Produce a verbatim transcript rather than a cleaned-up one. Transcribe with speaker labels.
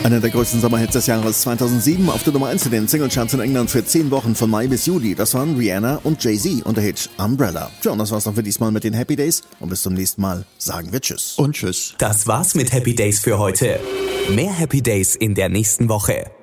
Speaker 1: Einer der größten Sommerhits des Jahres zweitausendsieben auf der Nummer eins in den Singlecharts in England für zehn Wochen von Mai bis Juli. Das waren Rihanna und Jay-Z und der Hit Umbrella. Tja, und das war's dann für diesmal mit den Happy Days. Und bis zum nächsten Mal sagen wir Tschüss.
Speaker 2: Und Tschüss.
Speaker 3: Das war's mit Happy Days für heute. Mehr Happy Days in der nächsten Woche.